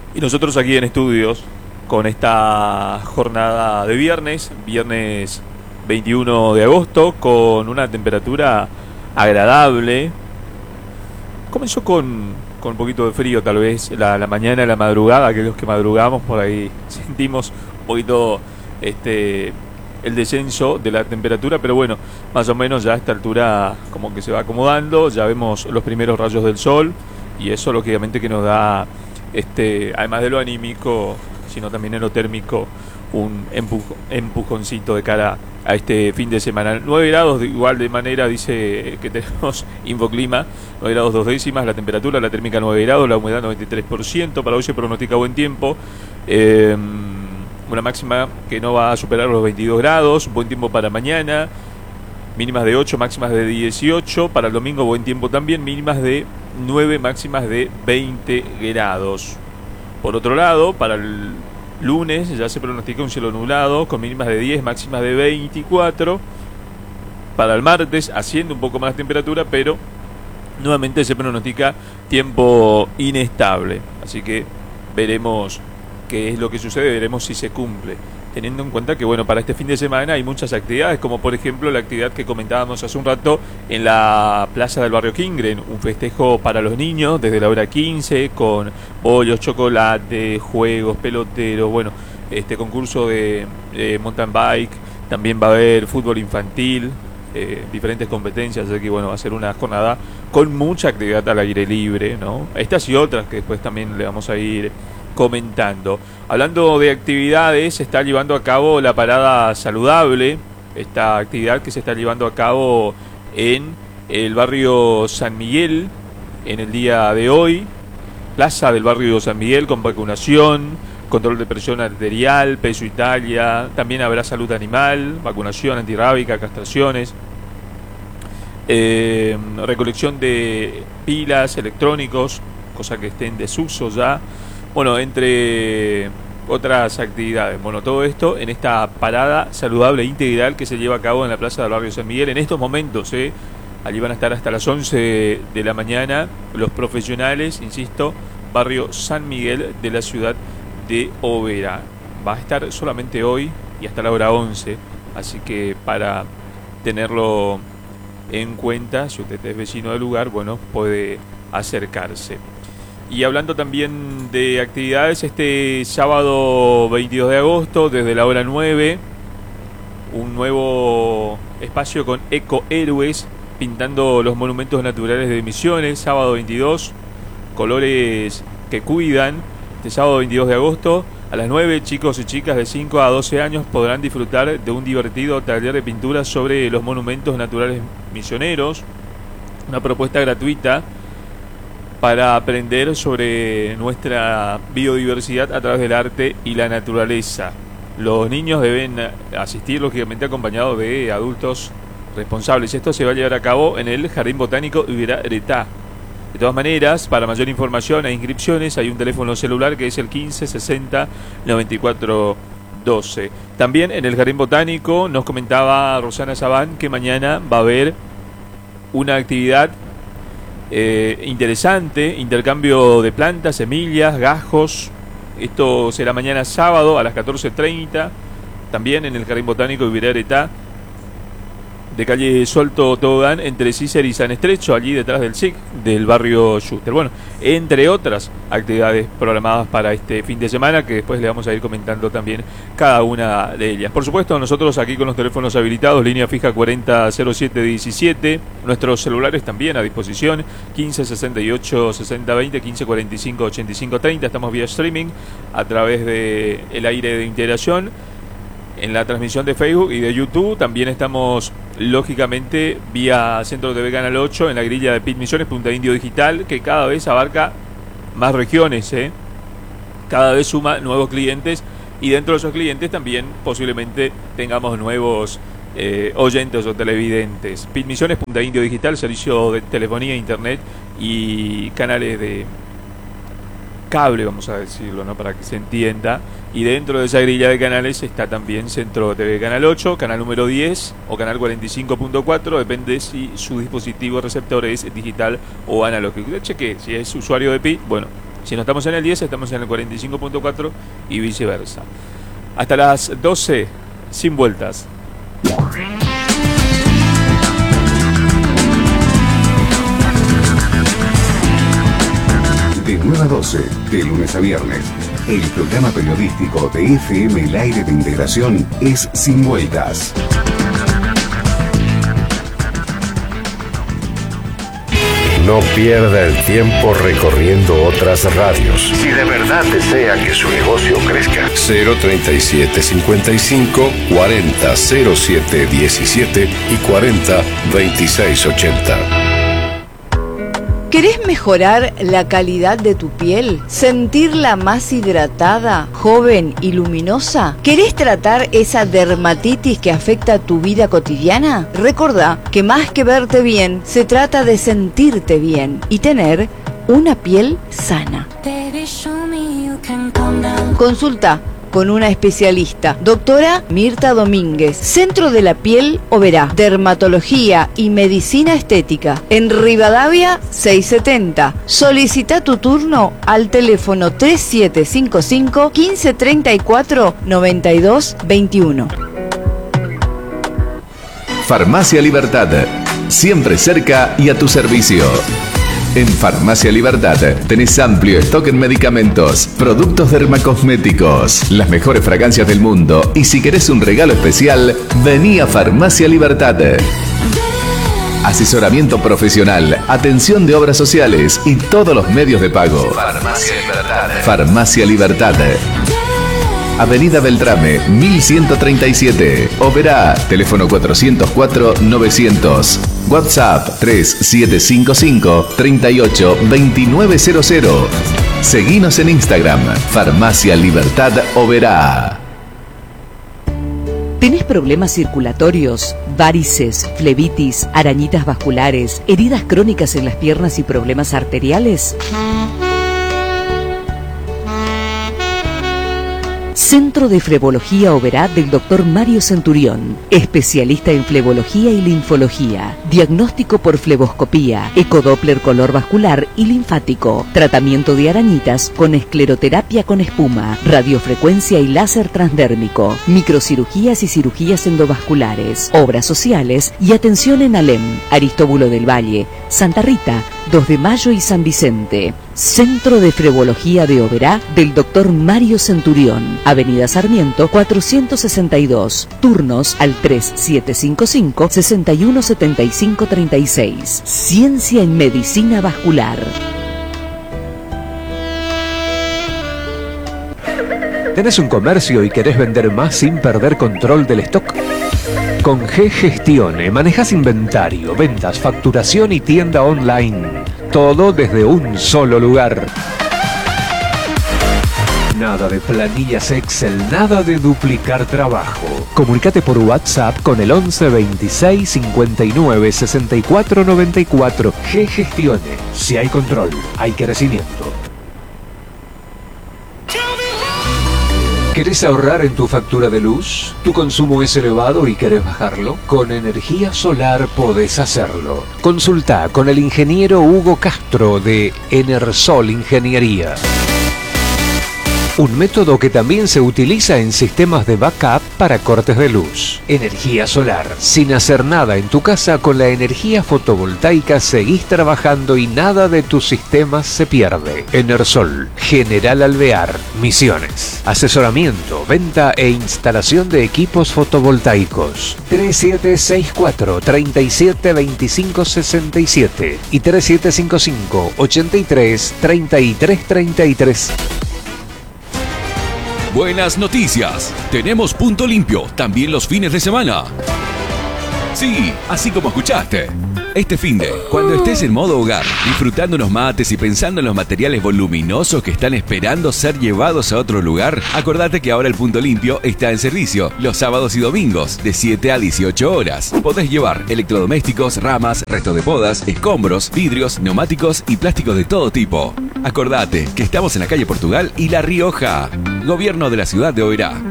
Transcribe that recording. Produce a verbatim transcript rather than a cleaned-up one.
Y nosotros aquí en estudios, con esta jornada de viernes, viernes veintiuno de agosto, con una temperatura agradable. Comenzó con, con un poquito de frío tal vez la, la mañana, la madrugada, aquellos que madrugamos por ahí sentimos un poquito este el descenso de la temperatura, pero bueno, más o menos ya a esta altura como que se va acomodando, ya vemos los primeros rayos del sol y eso lógicamente que nos da, este además de lo anímico, sino también en lo térmico, un empujo, empujoncito de cara a este fin de semana. nueve grados, de igual de manera, dice que tenemos Infoclima, nueve grados dos décimas, la temperatura, la térmica nueve grados, la humedad noventa y tres por ciento, para hoy se pronostica buen tiempo, eh, una máxima que no va a superar los veintidós grados, buen tiempo para mañana, mínimas de ocho, máximas de dieciocho, para el domingo buen tiempo también, mínimas de nueve, máximas de veinte grados. Por otro lado, para el lunes ya se pronostica un cielo nublado con mínimas de diez, máximas de veinticuatro. Para el martes asciende un poco más la temperatura, pero nuevamente se pronostica tiempo inestable. Así que veremos qué es lo que sucede, veremos si se cumple. Teniendo en cuenta que, bueno, para este fin de semana hay muchas actividades, como por ejemplo la actividad que comentábamos hace un rato en la plaza del barrio Kingren, un festejo para los niños desde la hora quince, con bollos, chocolate, juegos, pelotero, bueno, este concurso de, de mountain bike, también va a haber fútbol infantil, eh, diferentes competencias, así que bueno, va a ser una jornada con mucha actividad al aire libre, ¿no? Estas y otras que después también le vamos a ir comentando. Hablando de actividades, se está llevando a cabo la parada saludable, esta actividad que se está llevando a cabo en el barrio San Miguel en el día de hoy, plaza del barrio San Miguel, con vacunación, control de presión arterial, peso Italia, también habrá salud animal, vacunación antirrábica, castraciones, eh, recolección de pilas, electrónicos, cosa que esté en desuso ya. Bueno, entre otras actividades. Bueno, todo esto en esta parada saludable e integral que se lleva a cabo en la plaza del barrio San Miguel. En estos momentos, ¿eh? Allí van a estar hasta las once de la mañana los profesionales, insisto, barrio San Miguel de la ciudad de Oberá. Va a estar solamente hoy y hasta la hora once. Así que para tenerlo en cuenta, si usted es vecino del lugar, bueno, puede acercarse. Y hablando también de actividades, este sábado veintidós de agosto, desde la hora nueve, un nuevo espacio con ecohéroes pintando los monumentos naturales de Misiones, sábado veintidós, colores que cuidan. Este sábado veintidós de agosto, a las nueve, chicos y chicas de cinco a doce años podrán disfrutar de un divertido taller de pintura sobre los monumentos naturales misioneros, una propuesta gratuita para aprender sobre nuestra biodiversidad a través del arte y la naturaleza. Los niños deben asistir lógicamente acompañados de adultos responsables. Esto se va a llevar a cabo en el Jardín Botánico Ibera-Eretá. De todas maneras, para mayor información e inscripciones hay un teléfono celular que es el quince sesenta noventa y cuatro doce. También en el Jardín Botánico nos comentaba Rosana Sabán que mañana va a haber una actividad Eh, interesante, intercambio de plantas, semillas, gajos. Esto será mañana sábado a las catorce treinta, también en el Jardín Botánico de Ibera-Eretá, de calle Solto Tobogán, entre Cícer y San Estrecho, allí detrás del S I C, del barrio Schuster. Bueno, entre otras actividades programadas para este fin de semana, que después le vamos a ir comentando también cada una de ellas. Por supuesto, nosotros aquí con los teléfonos habilitados, línea fija cuarenta cero siete diecisiete, nuestros celulares también a disposición, quince sesenta y ocho sesenta veinte, quince cuarenta y cinco ochenta y cinco treinta, estamos vía streaming a través de el aire de integración, en la transmisión de Facebook y de YouTube. También estamos lógicamente vía Centro T V Canal ocho en la grilla de Pit Misiones Punta Indio Digital, que cada vez abarca más regiones, ¿eh? Cada vez suma nuevos clientes y dentro de esos clientes también posiblemente tengamos nuevos eh, oyentes o televidentes. Pit Misiones Punta Indio Digital, servicio de telefonía, internet y canales de cable, vamos a decirlo, ¿no? Para que se entienda. Y dentro de esa grilla de canales está también Centro T V Canal ocho, canal número diez o canal cuarenta y cinco punto cuatro, depende si su dispositivo receptor es digital o analógico. Cheque, si es usuario de P I, bueno, Si no estamos en el diez, estamos en el cuarenta y cinco punto cuatro y viceversa. Hasta las doce, sin vueltas. De nueve a doce, de lunes a viernes, el programa periodístico de F M El Aire de Integración es Sin Vueltas. No pierda el tiempo recorriendo otras radios. Si de verdad desea que su negocio crezca. cero treinta y siete cincuenta y cinco cuarenta cero siete diecisiete y cuarenta veintiséis ochenta. ¿Querés mejorar la calidad de tu piel? ¿Sentirla más hidratada, joven y luminosa? ¿Querés tratar esa dermatitis que afecta tu vida cotidiana? Recordá que más que verte bien, se trata de sentirte bien y tener una piel sana. Consulta con una especialista, doctora Mirta Domínguez, Centro de la Piel Oberá, Dermatología y Medicina Estética, en Rivadavia seiscientos setenta. Solicita tu turno al teléfono tres siete cinco cinco, uno cinco tres cuatro, nueve dos dos uno. Farmacia Libertad, siempre cerca y a tu servicio. En Farmacia Libertad tenés amplio stock en medicamentos, productos dermacosméticos, las mejores fragancias del mundo y si querés un regalo especial, vení a Farmacia Libertad. Asesoramiento profesional, atención de obras sociales y todos los medios de pago. Farmacia Libertad. Farmacia Libertad. Avenida Beltrame, mil ciento treinta y siete. Oberá, teléfono cuatrocientos cuatro novecientos. WhatsApp tres siete cinco cinco, treinta y ocho, veintinueve cero cero. Seguinos en Instagram, Farmacia Libertad Oberá. ¿Tenés problemas circulatorios, varices, flebitis, arañitas vasculares, heridas crónicas en las piernas y problemas arteriales? Centro de Flebología Oberá del doctor Mario Centurión, especialista en flebología y linfología, diagnóstico por fleboscopía, ecodoppler color vascular y linfático, tratamiento de arañitas con escleroterapia con espuma, radiofrecuencia y láser transdérmico, microcirugías y cirugías endovasculares, obras sociales y atención en Alem, Aristóbulo del Valle, Santa Rita, dos de Mayo y San Vicente. Centro de Flebología de Oberá del doctor Mario Centurión, Avenida Sarmiento cuatrocientos sesenta y dos, turnos al tres siete cinco cinco, seis uno siete cinco tres seis. Ciencia en Medicina Vascular. ¿Tenés un comercio y querés vender más sin perder control del stock? Con G-Gestione manejas inventario, ventas, facturación y tienda online. Todo desde un solo lugar. Nada de planillas Excel, nada de duplicar trabajo. Comunicate por WhatsApp con el once veintiséis cincuenta y nueve sesenta y cuatro noventa y cuatro. G-Gestione. Si hay control, hay crecimiento. ¿Querés ahorrar en tu factura de luz? ¿Tu consumo es elevado y querés bajarlo? Con energía solar podés hacerlo. Consulta con el ingeniero Hugo Castro de Enersol Ingeniería. Un método que también se utiliza en sistemas de backup para cortes de luz. Energía solar. Sin hacer nada en tu casa, con la energía fotovoltaica seguís trabajando y nada de tus sistemas se pierde. Enersol, General Alvear, Misiones. Asesoramiento, venta e instalación de equipos fotovoltaicos. tres siete seis cuatro, tres siete dos cinco seis siete y tres siete cinco cinco, ocho tres, tres tres tres tres. Buenas noticias. Tenemos punto limpio también los fines de semana. Sí, así como escuchaste. Este finde, cuando estés en modo hogar, disfrutando unos mates y pensando en los materiales voluminosos que están esperando ser llevados a otro lugar, acordate que ahora el punto limpio está en servicio los sábados y domingos de siete a dieciocho horas. Podés llevar electrodomésticos, ramas, restos de podas, escombros, vidrios, neumáticos y plásticos de todo tipo. Acordate que estamos en la calle Portugal y La Rioja. Gobierno de la ciudad de Oberá.